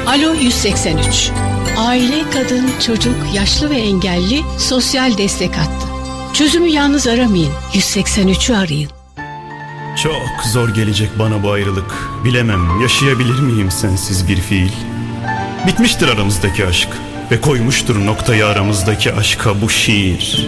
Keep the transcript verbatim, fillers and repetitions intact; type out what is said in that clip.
Alo yüz seksen üç. Aile, kadın, çocuk, yaşlı ve engelli sosyal destek hattı. Çözümü yalnız aramayın. yüz seksen üçü arayın. Çok zor gelecek bana bu ayrılık. Bilemem, yaşayabilir miyim sensiz bir fiil. Bitmiştir aramızdaki aşk ve koymuştur noktayı aramızdaki aşka bu şiir.